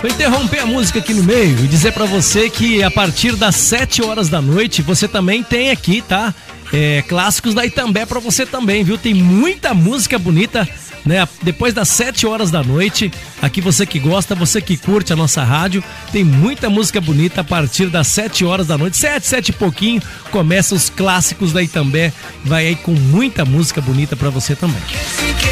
Vou interromper a música aqui no meio e dizer pra você que a partir das 7 horas da noite você também tem aqui, tá? Clássicos da Itambé pra você também, viu? Tem muita música bonita, né? Depois das 7 horas da noite, aqui você que gosta, você que curte a nossa rádio, tem muita música bonita a partir das 7 horas da noite, 7 e pouquinho, começa os clássicos da Itambé, vai aí com muita música bonita pra você também.